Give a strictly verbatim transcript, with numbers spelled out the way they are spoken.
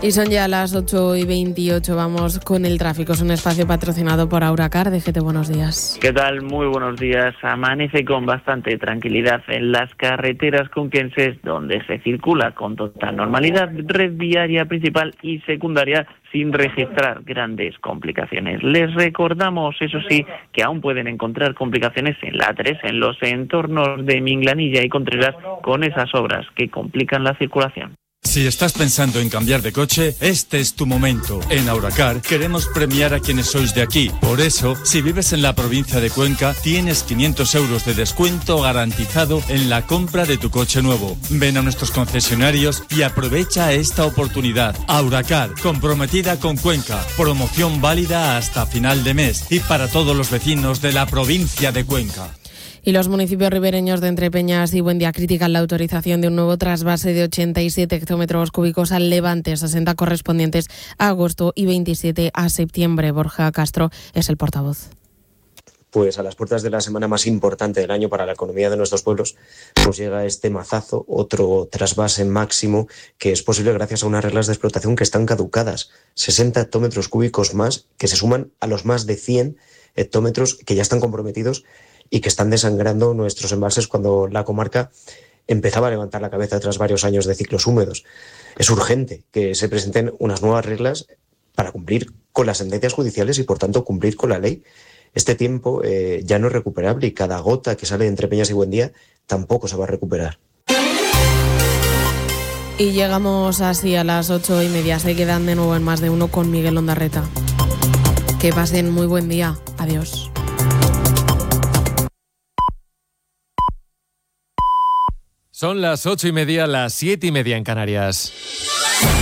Y son ya las ocho y veintiocho, vamos con el tráfico. Es un espacio patrocinado por Auracar. D G T, buenos días. ¿Qué tal? Muy buenos días. Amanece con bastante tranquilidad en las carreteras conquenses, donde se circula con total normalidad, red viaria principal y secundaria, sin registrar grandes complicaciones. Les recordamos, eso sí, que aún pueden encontrar complicaciones en la A tres, en los entornos de Minglanilla y Contreras, con esas obras que complican la circulación. Si estás pensando en cambiar de coche, este es tu momento. En Auracar queremos premiar a quienes sois de aquí. Por eso, si vives en la provincia de Cuenca, tienes quinientos euros de descuento garantizado en la compra de tu coche nuevo. Ven a nuestros concesionarios y aprovecha esta oportunidad. Auracar, comprometida con Cuenca. Promoción válida hasta final de mes y para todos los vecinos de la provincia de Cuenca. Y los municipios ribereños de Entrepeñas y Buendía critican la autorización de un nuevo trasvase de ochenta y siete hectómetros cúbicos al Levante, sesenta correspondientes a agosto y veintisiete a septiembre. Borja Castro es el portavoz. Pues a las puertas de la semana más importante del año para la economía de nuestros pueblos, nos llega este mazazo, otro trasvase máximo, que es posible gracias a unas reglas de explotación que están caducadas. sesenta hectómetros cúbicos más, que se suman a los más de cien hectómetros que ya están comprometidos y que están desangrando nuestros embalses cuando la comarca empezaba a levantar la cabeza tras varios años de ciclos húmedos. Es urgente que se presenten unas nuevas reglas para cumplir con las sentencias judiciales y, por tanto, cumplir con la ley. Este tiempo eh, ya no es recuperable y cada gota que sale de Entrepeñas y Buendía tampoco se va a recuperar. Y llegamos así a las ocho y media. Se quedan de nuevo en Más de Uno con Miguel Ondarreta. Que pasen muy buen día. Adiós. Son las ocho y media, las siete y media en Canarias.